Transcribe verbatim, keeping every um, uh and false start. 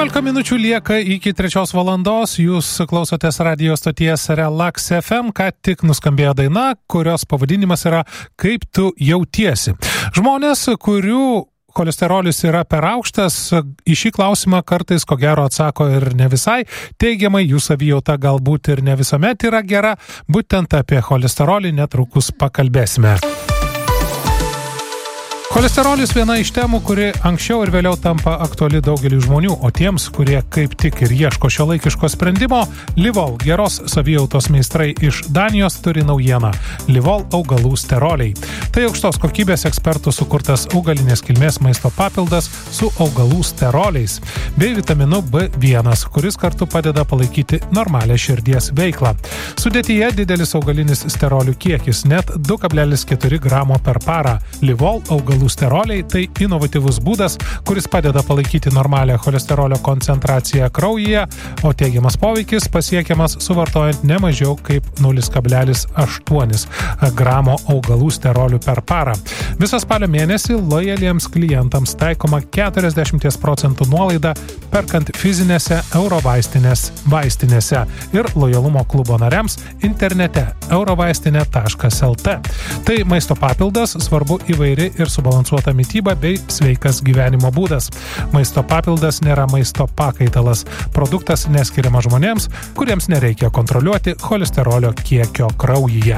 septyniolika minučių lieka iki trečios valandos. Jūs klausotės radio stoties Relax F M. Ką tik nuskambėjo daina, kurios pavadinimas yra Kaip tu jautiesi. Žmonės, kurių cholesterolis yra per aukštas, į šį klausimą kartais ko gero atsako ir ne visai teigiamai, jų savijauta galbūt ir ne visuomet yra gera. Būtent apie cholesterolį netrukus pakalbėsime. Cholesterolis viena iš temų, kuri anksčiau ir vėliau tampa aktuali daugeliui žmonių, o tiems, kurie kaip tik ir ieško šiuolaikiško sprendimo, Livol, geros savijautos meistrai iš Danijos, turi naujieną – Livol augalų steroliai. Tai aukštos kokybės ekspertų sukurtas augalinės kilmės maisto papildas su augalų steroliais bei vitaminu B vienas, kuris kartu padeda palaikyti normalią širdies veiklą. Sudėtyje didelis augalinis sterolių kiekis, net du kablelis keturi gramo per parą. Livol augalų steroliai tai inovatyvus būdas, kuris padeda palaikyti normalią cholesterolio koncentraciją kraujyje, o teigiamas poveikis pasiekiamas suvartojant ne mažiau kaip nulis kablelis aštuoni gramo augalų sterolių per parą. Visą spalio mėnesį lojaliems klientams taikoma keturiasdešimt procentų nuolaida perkant fizinėse Eurovaistinės vaistinėse ir lojalumo klubo nariams internete eurovaistinė taškas el tė. Tai maisto papildas, svarbu įvairi ir subalansuota mityba bei sveikas gyvenimo būdas. Maisto papildas nėra maisto pakaitalas. Produktas neskiriamas žmonėms, kuriems nereikia kontroliuoti cholesterolio kiekio kraujyje.